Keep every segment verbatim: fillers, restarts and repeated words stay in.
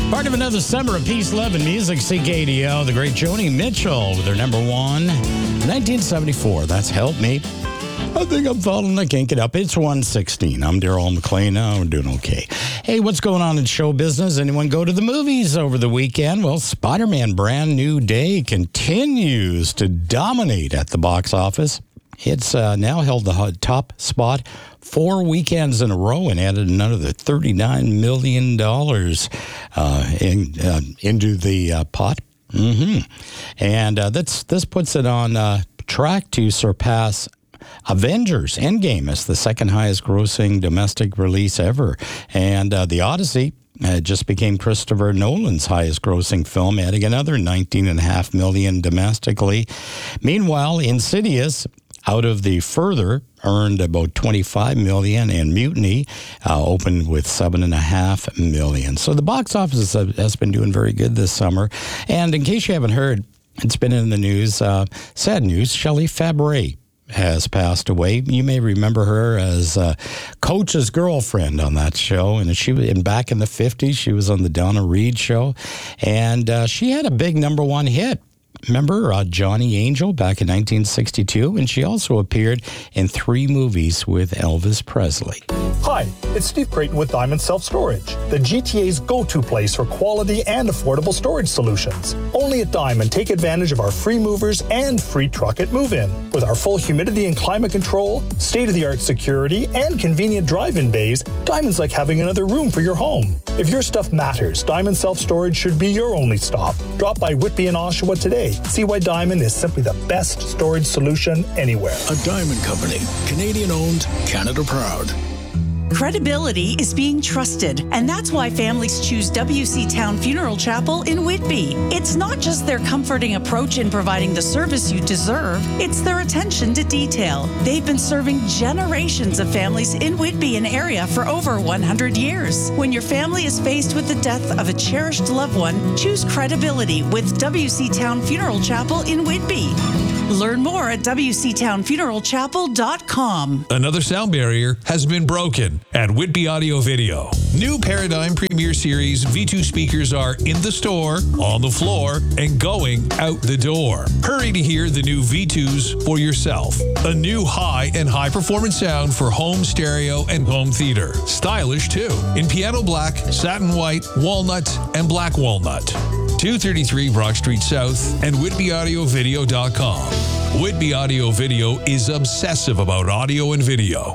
Part of another summer of peace, love, and music. C K D O, the great Joni Mitchell with her number one, nineteen seventy-four. That's Help Me. I think I'm falling. I can't get up. It's one sixteen. I'm Daryl McLean. Oh, we're doing okay. Hey, what's going on in show business? Anyone go to the movies over the weekend? Well, Spider-Man Brand New Day continues to dominate at the box office. It's uh, now held the top spot four weekends in a row and added another thirty-nine million dollars uh, in, uh, into the uh, pot. Mm-hmm. And uh, that's this puts it on uh, track to surpass Avengers Endgame as the second highest grossing domestic release ever. And uh, The Odyssey uh, just became Christopher Nolan's highest grossing film, adding another nineteen point five million dollars domestically. Meanwhile, Insidious, out of the further, earned about twenty-five million dollars, and Mutiny uh, opened with seven point five million dollars. So the box office has been doing very good this summer. And in case you haven't heard, it's been in the news, uh, sad news, Shelley Fabares has passed away. You may remember her as uh, Coach's girlfriend on that show. And she was in back in the fifties. She was on the Donna Reed show. And uh, she had a big number one hit. Remember uh, Johnny Angel back in nineteen sixty-two? And she also appeared in three movies with Elvis Presley. Hi, it's Steve Creighton with Diamond Self Storage, the G T A's go-to place for quality and affordable storage solutions. Only at Diamond, take advantage of our free movers and free truck at move-in. With our full humidity and climate control, state-of-the-art security, and convenient drive-in bays, Diamond's like having another room for your home. If your stuff matters, Diamond Self Storage should be your only stop. Drop by Whitby and Oshawa today. See why Diamond is simply the best storage solution anywhere. A Diamond Company, Canadian-owned, Canada proud. Credibility is being trusted, and that's why families choose W C Town Funeral Chapel in Whitby. It's not just their comforting approach in providing the service you deserve, it's their attention to detail. They've been serving generations of families in Whitby and area for over one hundred years. When your family is faced with the death of a cherished loved one, choose credibility with W C Town Funeral Chapel in Whitby. Learn more at w c town funeral chapel dot com. Another sound barrier has been broken at Whitby Audio Video. New Paradigm Premier Series V two speakers are in the store, on the floor, and going out the door. Hurry to hear the new V twos for yourself. A new high and high performance sound for home stereo and home theater. Stylish too, in piano black, satin white, walnut, and black walnut. two thirty-three Brock Street South and whitby audio video dot com. Whitby Audio Video is obsessive about audio and video.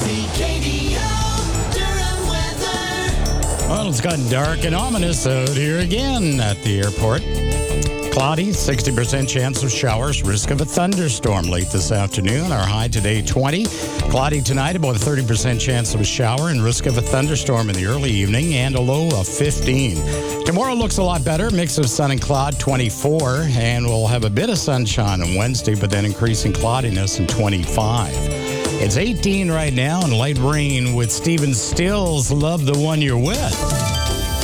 Well, it's gotten dark and ominous out here again at the airport. Cloudy, sixty percent chance of showers, risk of a thunderstorm late this afternoon. Our high today, twenty. Cloudy tonight, about a thirty percent chance of a shower and risk of a thunderstorm in the early evening, and a low of fifteen. Tomorrow looks a lot better, mix of sun and cloud, twenty-four, and we'll have a bit of sunshine on Wednesday, but then increasing cloudiness in twenty-five. It's eighteen right now and light rain with Stephen Stills, Love the One You're With.